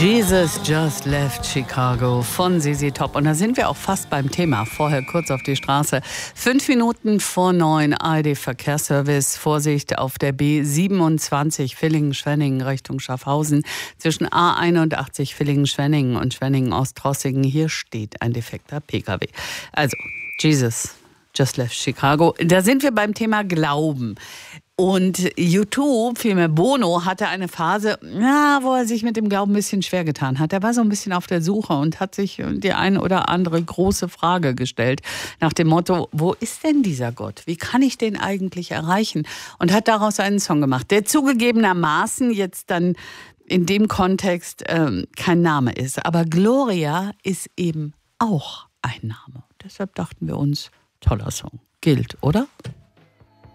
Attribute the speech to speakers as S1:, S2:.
S1: Jesus just left Chicago von ZZ Top. Und da sind wir auch fast beim Thema. Vorher kurz auf die Straße. 5 Minuten vor 9, ARD-Verkehrsservice. Vorsicht auf der B27 Villingen-Schwenningen Richtung Schaffhausen. Zwischen A81 Villingen-Schwenningen und Schwenningen-Ostrossingen. Hier steht ein defekter Pkw. Also, Jesus just left Chicago. Da sind wir beim Thema Glauben. Und U2, vielmehr Bono, hatte eine Phase, wo er sich mit dem Glauben ein bisschen schwer getan hat. Er war so ein bisschen auf der Suche und hat sich die ein oder andere große Frage gestellt. Nach dem Motto, wo ist denn dieser Gott? Wie kann ich den eigentlich erreichen? Und hat daraus einen Song gemacht, der zugegebenermaßen jetzt dann in dem Kontext kein Name ist. Aber Gloria ist eben auch ein Name. Deshalb dachten wir uns, toller Song. Gilt, oder?